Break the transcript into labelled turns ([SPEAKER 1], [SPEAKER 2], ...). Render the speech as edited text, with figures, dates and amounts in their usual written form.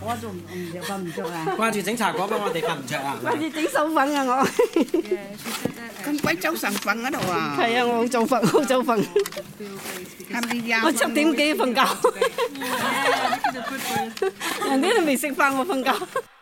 [SPEAKER 1] 果仲唔着啊？
[SPEAKER 2] 掛住整茶果俾我哋瞓唔着啊？
[SPEAKER 3] 掛住整手粉啊我。
[SPEAKER 4] 咁鬼早晨瞓喺度啊？
[SPEAKER 3] 係啊，我好早瞓，好早瞓。我7點幾瞓覺。人哋都未食飯，我瞓覺。